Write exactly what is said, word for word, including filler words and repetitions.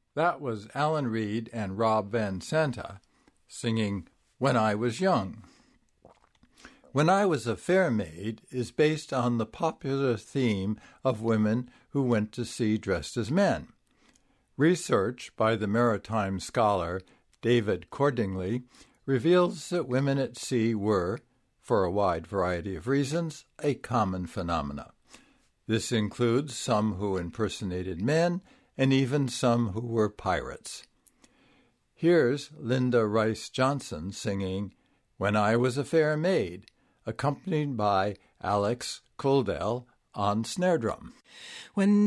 That was Alan Reed and Rob Van Santa singing When I Was Young. When I Was a Fair Maid is based on the popular theme of women who went to sea dressed as men. Research by the maritime scholar David Cordingley reveals that women at sea were, for a wide variety of reasons, a common phenomena. This includes some who impersonated men and even some who were pirates. Here's Linda Rice Johnson singing When I Was a Fair Maid, accompanied by Alex Kuldell on snare drum. When